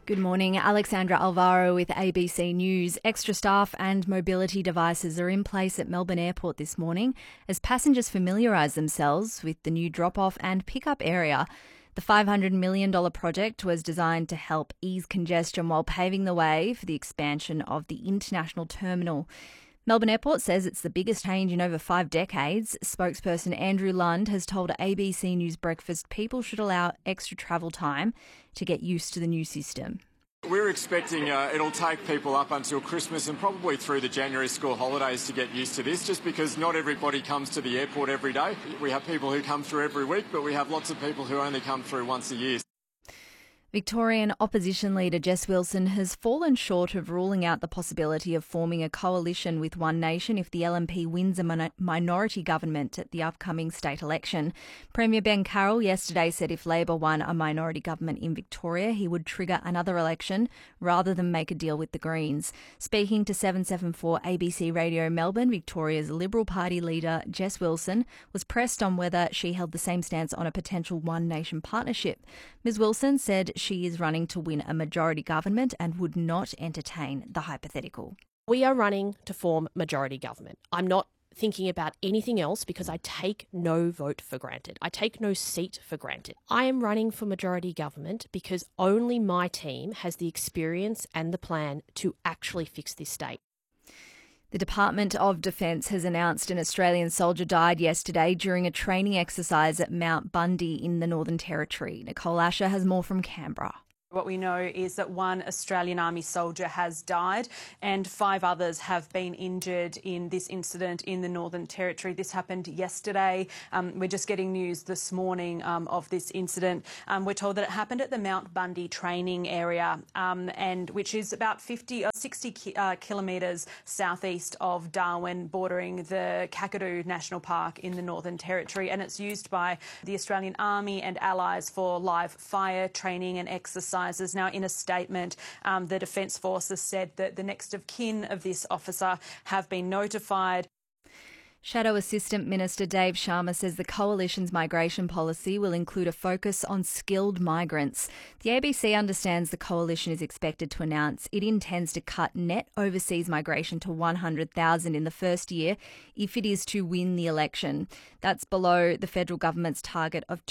Good morning. Alexandra Alvaro with ABC News. Extra staff and mobility devices are in place at Melbourne Airport this morning as passengers familiarise themselves with the new drop-off and pick-up area. The $500 million project was designed to help ease congestion while paving the way for the expansion of the international terminal. Melbourne Airport says it's the biggest change in over 5 decades. Spokesperson Andrew Lund has told ABC News Breakfast people should allow extra travel time to get used to the new system. We're expecting it'll take people up until Christmas and probably through the January school holidays to get used to this, just because not everybody comes to the airport every day. We have people who come through every week, but we have lots of people who only come through once a year. Victorian opposition leader Jess Wilson has fallen short of ruling out the possibility of forming a coalition with One Nation if the LNP wins a minority government at the upcoming state election. Premier Ben Carroll yesterday said if Labor won a minority government in Victoria, he would trigger another election rather than make a deal with the Greens. Speaking to 774 ABC Radio Melbourne, Victoria's Liberal Party leader Jess Wilson was pressed on whether she held the same stance on a potential One Nation partnership. Ms Wilson said she is running to win a majority government and would not entertain the hypothetical. We are running to form majority government. I'm not thinking about anything else because I take no vote for granted. I take no seat for granted. I am running for majority government because only my team has the experience and the plan to actually fix this state. The Department of Defence has announced an Australian soldier died yesterday during a training exercise at Mount Bundy in the Northern Territory. Nicole Asher has more from Canberra. What we know is that one Australian Army soldier has died and 5 others have been injured in this incident in the Northern Territory. This happened yesterday. We're just getting news this morning of this incident. We're told that it happened at the Mount Bundy training area, and which is about 50 or 60 kilometres southeast of Darwin, bordering the Kakadu National Park in the Northern Territory. And it's used by the Australian Army and allies for live fire training and exercise. Now, in a statement, the Defence Forces said that the next of kin of this officer have been notified. Shadow Assistant Minister Dave Sharma says the Coalition's migration policy will include a focus on skilled migrants. The ABC understands the Coalition is expected to announce it intends to cut net overseas migration to 100,000 in the first year if it is to win the election. That's below the federal government's target of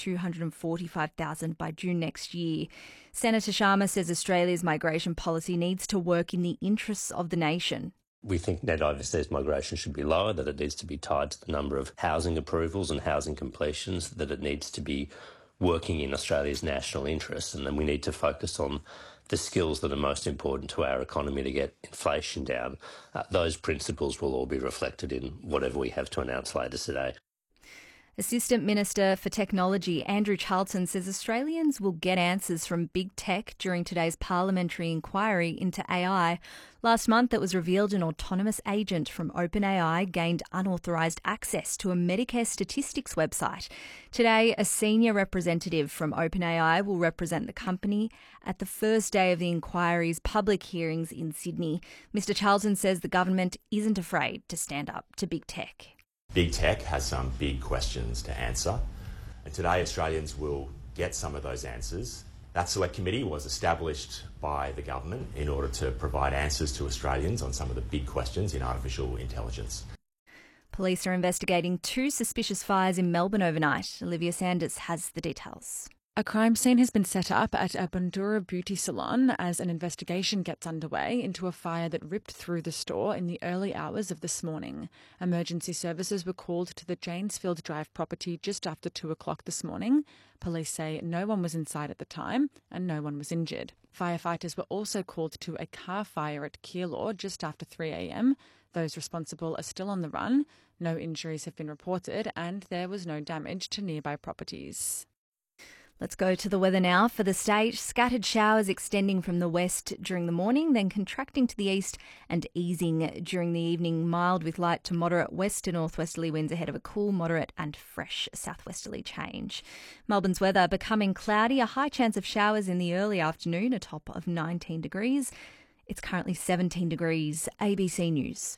245,000 by June next year. Senator Sharma says Australia's migration policy needs to work in the interests of the nation. We think net overseas migration should be lower, that it needs to be tied to the number of housing approvals and housing completions, that it needs to be working in Australia's national interests, and then we need to focus on the skills that are most important to our economy to get inflation down. Those principles will all be reflected in whatever we have to announce later today. Assistant Minister for Technology Andrew Charlton says Australians will get answers from big tech during today's parliamentary inquiry into AI. Last month it was revealed an autonomous agent from OpenAI gained unauthorised access to a Medicare statistics website. Today, a senior representative from OpenAI will represent the company at the first day of the inquiry's public hearings in Sydney. Mr Charlton says the government isn't afraid to stand up to big tech. Big tech has some big questions to answer, and today Australians will get some of those answers. That select committee was established by the government in order to provide answers to Australians on some of the big questions in artificial intelligence. Police are investigating 2 suspicious fires in Melbourne overnight. Olivia Sanders has the details. A crime scene has been set up at a Bundoora beauty salon as an investigation gets underway into a fire that ripped through the store in the early hours of this morning. Emergency services were called to the Janesfield Drive property just after 2 o'clock this morning. Police say no one was inside at the time and no one was injured. Firefighters were also called to a car fire at Keilor just after 3 a.m. Those responsible are still on the run. No injuries have been reported and there was no damage to nearby properties. Let's go to the weather now. For the state, scattered showers extending from the west during the morning, then contracting to the east and easing during the evening. Mild with light to moderate west to northwesterly winds ahead of a cool, moderate and fresh southwesterly change. Melbourne's weather becoming cloudy, a high chance of showers in the early afternoon, a top of 19 degrees. It's currently 17 degrees. ABC News.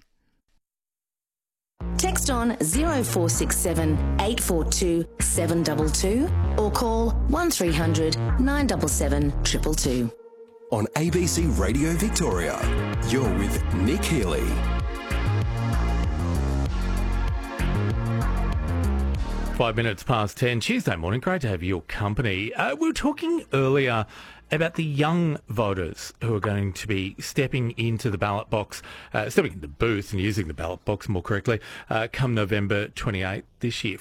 Text on 0467 842 722 or call 1300 977 222. on ABC Radio Victoria. You're with Nick Healy. Five minutes past 10, Tuesday morning. Great to have your company. We were talking earlier about the young voters who are going to be stepping into the ballot box, stepping into the booth and using the ballot box more correctly, come November 28th this year.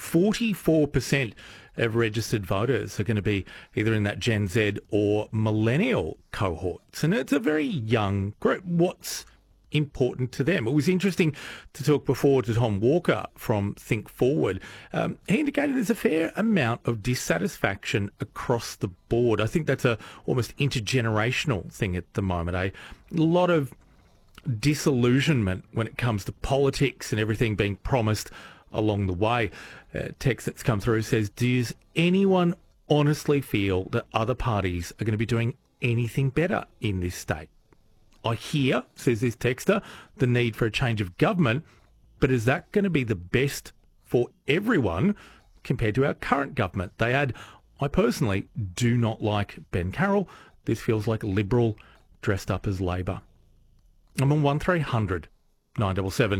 44% of registered voters are going to be either in that Gen Z or millennial cohorts. And it's a very young group. What's important to them? It was interesting to talk before to Tom Walker from Think Forward. He indicated there's a fair amount of dissatisfaction across the board. I think that's a almost intergenerational thing at the moment. A lot of disillusionment when it comes to politics and everything being promised along the way. Text that's come through says, does anyone honestly feel that other parties are going to be doing anything better in this state? I hear, says this texter, the need for a change of government, but is that going to be the best for everyone compared to our current government? They add, I personally do not like Ben Carroll. This feels like Liberal dressed up as Labor. I'm on 1300 977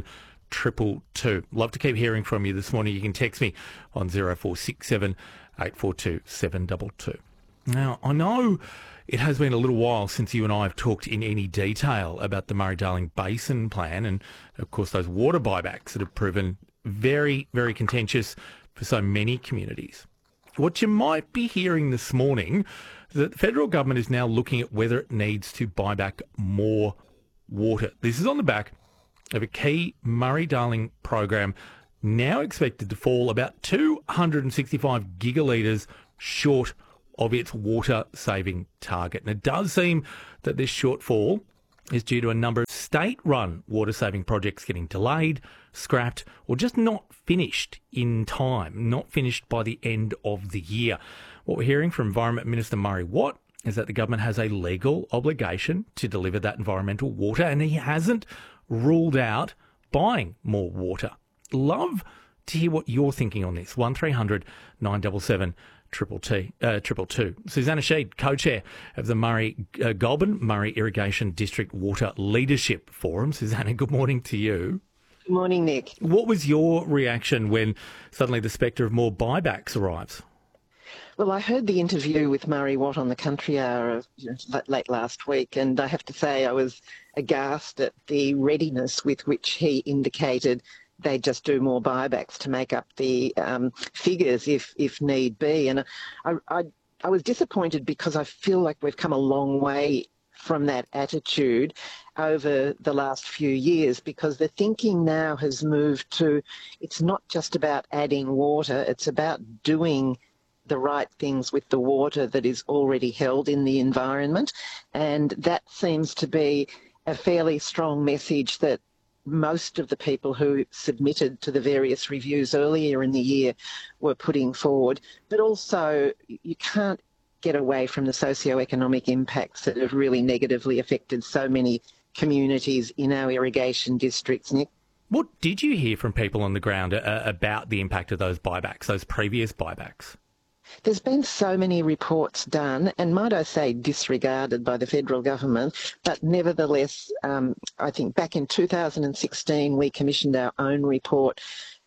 222. Love to keep hearing from you this morning. You can text me on 0467 842 722. Now, I know it has been a little while since you and I have talked in any detail about the Murray-Darling Basin plan and, of course, those water buybacks that have proven very, very contentious for so many communities. What you might be hearing this morning is that the federal government is now looking at whether it needs to buy back more water. This is on the back of a key Murray-Darling program now expected to fall about 265 gigalitres short of its water-saving target. And it does seem that this shortfall is due to a number of state-run water-saving projects getting delayed, scrapped, or just not finished in time, not finished by the end of the year. What we're hearing from Environment Minister Murray Watt is that the government has a legal obligation to deliver that environmental water, and he hasn't ruled out buying more water. Love to hear what you're thinking on this. 1300 977 222. Susanna Sheed, co-chair of the Murray-Goulburn Murray Irrigation District Water Leadership Forum. Susanna, good morning to you. Good morning, Nick. What was your reaction when suddenly the spectre of more buybacks arrives? Well, I heard the interview with Murray Watt on the Country Hour late last week, and I have to say I was aghast at the readiness with which he indicated they just do more buybacks to make up the figures if need be. And I was disappointed because I feel like we've come a long way from that attitude over the last few years, because the thinking now has moved to, it's not just about adding water, it's about doing the right things with the water that is already held in the environment. And that seems to be a fairly strong message that most of the people who submitted to the various reviews earlier in the year were putting forward. But also, you can't get away from the socio-economic impacts that have really negatively affected so many communities in our irrigation districts, Nick. What did you hear from people on the ground about the impact of those buybacks, those previous buybacks? There's been so many reports done, and might I say disregarded by the federal government, but nevertheless, I think back in 2016 we commissioned our own report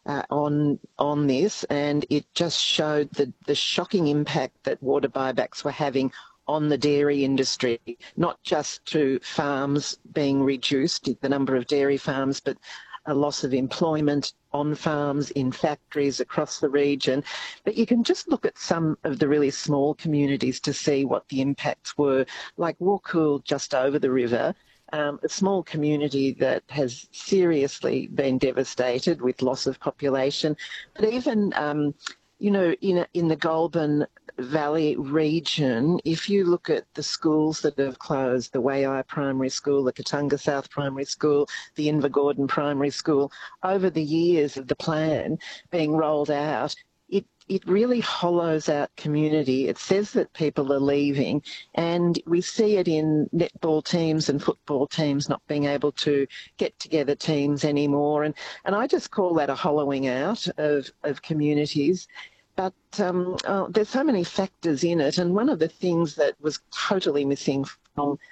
on this, and it just showed the shocking impact that water buybacks were having on the dairy industry, not just to farms being reduced, the number of dairy farms, but a loss of employment on farms, in factories across the region. But you can just look at some of the really small communities to see what the impacts were, like Warcool just over the river, a small community that has seriously been devastated with loss of population. But even, in the Goulburn Valley region, if you look at the schools that have closed, the Waiai Primary School, the Katunga South Primary School, the Invergordon Primary School, over the years of the plan being rolled out, it really hollows out community. It says that people are leaving, and we see it in netball teams and football teams not being able to get together teams anymore. And I just call that a hollowing out of communities. But there's so many factors in it, and one of the things that was totally missing from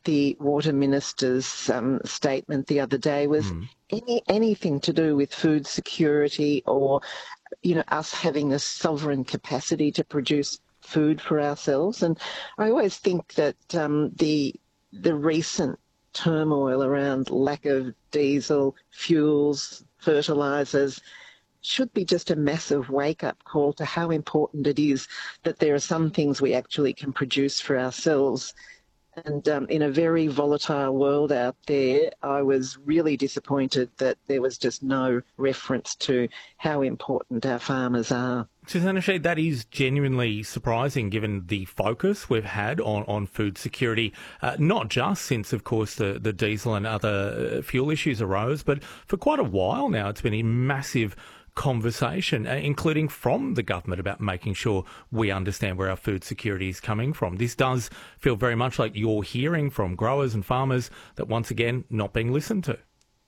the Water Minister's statement the other day was anything to do with food security or, us having a sovereign capacity to produce food for ourselves. And I always think that the recent turmoil around lack of diesel, fuels, fertilisers should be just a massive wake-up call to how important it is that there are some things we actually can produce for ourselves. And in a very volatile world out there, I was really disappointed that there was just no reference to how important our farmers are. Susannah Sheed, that is genuinely surprising given the focus we've had on food security, not just since, of course, the diesel and other fuel issues arose, but for quite a while now it's been a massive conversation, including from the government, about making sure we understand where our food security is coming from. This does feel very much like you're hearing from growers and farmers that, once again, not being listened to.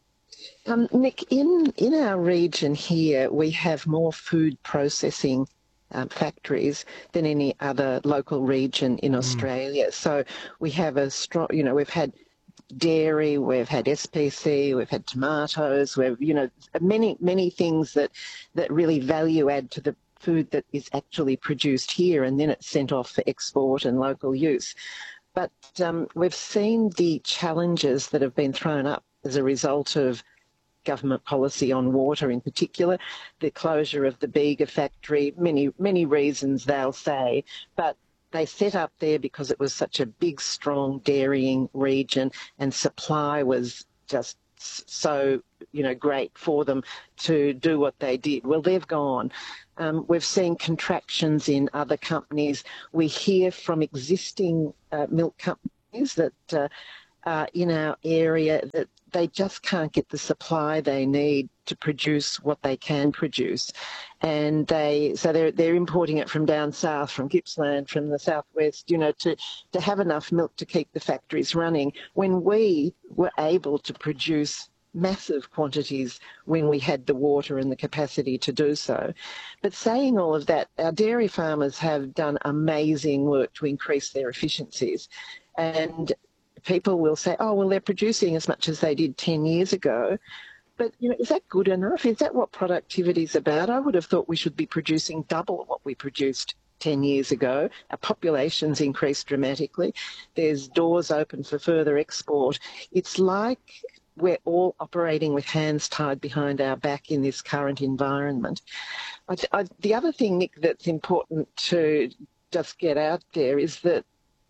Nick, in our region here, we have more food processing factories than any other local region in Australia. So we have a strong, we've had dairy, we've had SPC, we've had tomatoes, we've, many things that really value add to the food that is actually produced here, and then it's sent off for export and local use. But we've seen the challenges that have been thrown up as a result of government policy on water, in particular, the closure of the Bega factory, many reasons they'll say, but they set up there because it was such a big, strong dairying region and supply was just so, great for them to do what they did. Well, they've gone. We've seen contractions in other companies. We hear from existing milk companies that in our area that they just can't get the supply they need to produce what they can produce, and they're importing it from down south, from Gippsland, from the southwest, to have enough milk to keep the factories running. When we were able to produce massive quantities when we had the water and the capacity to do so. But saying all of that, our dairy farmers have done amazing work to increase their efficiencies, and people will say, oh, well, they're producing as much as they did 10 years ago. But, is that good enough? Is that what productivity is about? I would have thought we should be producing double what we produced 10 years ago. Our population's increased dramatically. There's doors open for further export. It's like we're all operating with hands tied behind our back in this current environment. The other thing, Nick, that's important to just get out there is that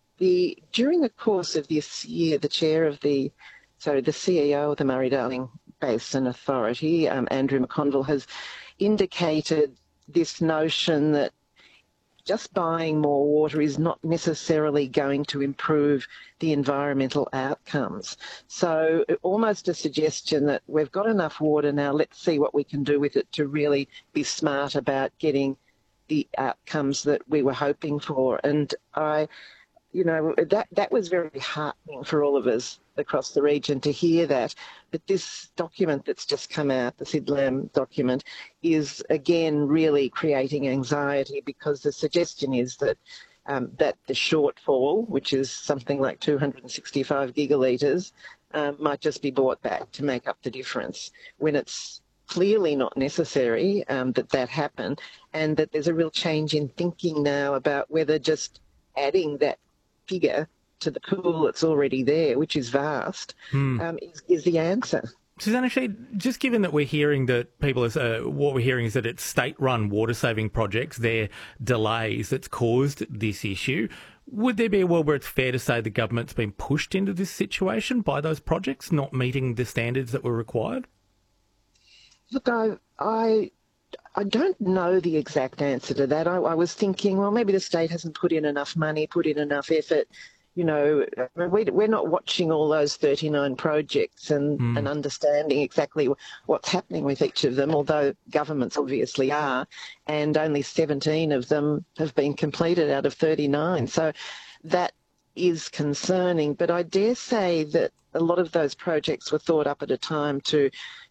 during the course of this year, the CEO of the Murray-Darling Basin Authority, Andrew McConville, has indicated this notion that just buying more water is not necessarily going to improve the environmental outcomes. So almost a suggestion that we've got enough water now, let's see what we can do with it to really be smart about getting the outcomes that we were hoping for. And that was very heartening for all of us across the region to hear that. But this document that's just come out, the SIDLAM document, is again really creating anxiety, because the suggestion is that the shortfall, which is something like 265 gigalitres, might just be bought back to make up the difference, when it's clearly not necessary that happen, and that there's a real change in thinking now about whether just adding that figure to the pool that's already there, which is vast, is the answer. Susannah Sheed, just given that we're hearing that what we're hearing is that it's state-run water-saving projects, their delays that's caused this issue, would there be a world where it's fair to say the government's been pushed into this situation by those projects not meeting the standards that were required? Look, I don't know the exact answer to that. I was thinking, well, maybe the state hasn't put in enough money, put in enough effort. We're not watching all those 39 projects and understanding exactly what's happening with each of them, although governments obviously are, and only 17 of them have been completed out of 39. So that is concerning. But I dare say that a lot of those projects were thought up at a time to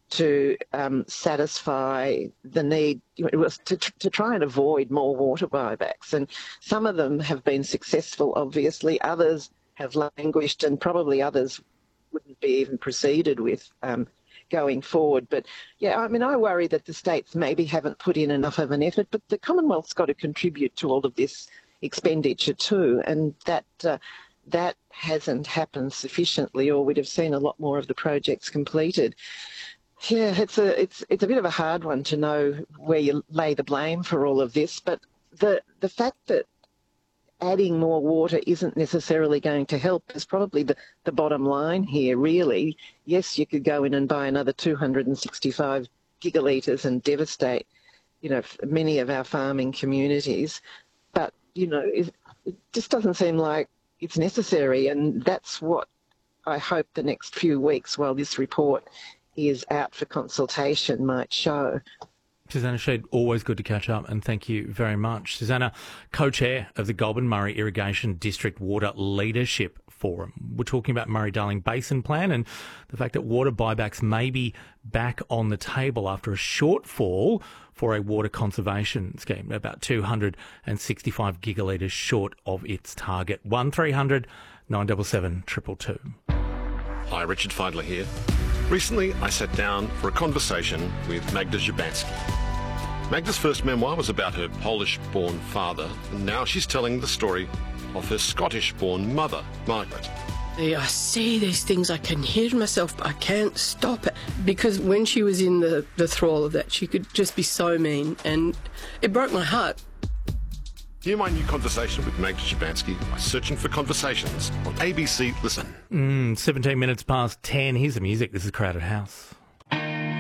satisfy the need. It was to try and avoid more water buybacks, and some of them have been successful, obviously. Others have languished, and probably others wouldn't be even proceeded with going forward. But yeah, I mean, I worry that the states maybe haven't put in enough of an effort, but the Commonwealth's got to contribute to all of this expenditure too, and that hasn't happened sufficiently, or we'd have seen a lot more of the projects completed. Yeah, it's a bit of a hard one to know where you lay the blame for all of this, but the fact that adding more water isn't necessarily going to help is probably the bottom line here, really. Yes, you could go in and buy another 265 gigalitres and devastate, many of our farming communities, but, it just doesn't seem like it's necessary, and that's what I hope the next few weeks while this report is out for consultation might show. Susannah Sheed, always good to catch up, and thank you very much. Susannah, co-chair of the Goulburn Murray Irrigation District Water Leadership Forum. We're talking about Murray-Darling Basin Plan and the fact that water buybacks may be back on the table after a shortfall for a water conservation scheme, about 265 gigalitres short of its target. 1300 977 222. Hi, Richard Feidler here. Recently, I sat down for a conversation with Magda Szubanski. Magda's first memoir was about her Polish-born father, and now she's telling the story of her Scottish-born mother, Margaret. I say these things, I can hear myself, but I can't stop it. Because when she was in the thrall of that, she could just be so mean, and it broke my heart. Hear my new conversation with Magda Szubanski by searching for Conversations on ABC Listen. 17 minutes past 10. Here's the music. This is Crowded House.